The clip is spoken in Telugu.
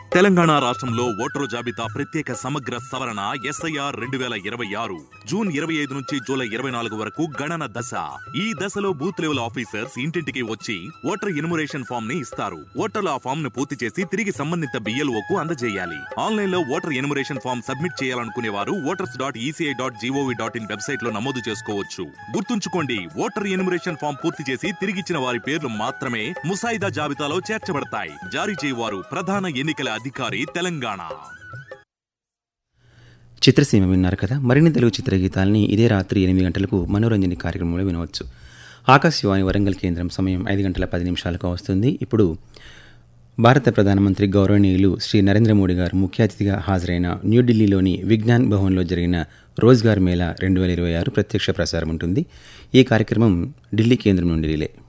తెలంగాణ రాష్ట్రంలో ఓటరు జాబితా ప్రత్యేక సమగ్ర సవరణ SIR 2026 జూన్ 25 నుంచి జూలై 24 వరకు గణన దశ. ఈ దశలో బూత్ లెవెల్ ఆఫీసర్స్ ఇంటింటికి వచ్చి ఓటర్ ఎన్యుమరేషన్ ఫామ్ ని ఇస్తారు. ఓటర్లు ఆ ఫామ్ ను పూర్తి చేసి తిరిగి సంబంధిత BLOకు అందజేయాలి. ఆన్లైన్ లో ఓటర్ ఎన్యుమరేషన్ ఫామ్ సబ్మిట్ చేయాలనుకునే వారు voters.eci.gov.in వెబ్సైట్ లో నమోదు చేసుకోవచ్చు. గుర్తుంచుకోండి, ఓటర్ ఎన్యుమరేషన్ ఫామ్ పూర్తి చేసి తిరిగిచ్చిన వారి పేర్లు మాత్రమే ముసాయిదా జాబితాలో చేర్చబడతాయి. జారీ చేయవారు ప్రధాన ఎన్నికల అధికారి, తెలంగాణ. చిత్రసీమ విన్నారు కదా. మరిన్ని తెలుగు చిత్రగీతాలని ఇదే రాత్రి 8 గంటలకు మనోరంజని కార్యక్రమంలో వినవచ్చు. ఆకాశవాణి వరంగల్ కేంద్రం సమయం 5 గంటల 10 నిమిషాలకు వస్తుంది. ఇప్పుడు భారత ప్రధానమంత్రి గౌరవనీయులు శ్రీ నరేంద్ర మోడీ గారు ముఖ్య అతిథిగా హాజరైన న్యూఢిల్లీలోని విజ్ఞాన్ భవన్లో జరిగిన రోజ్గార్ మేళా 2026 ప్రత్యక్ష ప్రసారం ఉంటుంది. ఈ కార్యక్రమం ఢిల్లీ కేంద్రం నుండి రిలే.